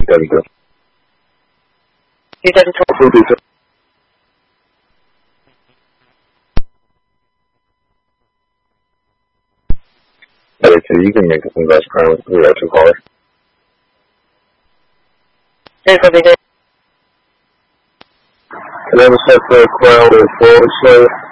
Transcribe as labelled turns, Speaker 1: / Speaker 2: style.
Speaker 1: Dentro.
Speaker 2: You didn't talk.
Speaker 1: Subito. So you can make some best friends with the electric car.
Speaker 2: Here's what we did.
Speaker 1: Can I have a set for a crown and forward slave?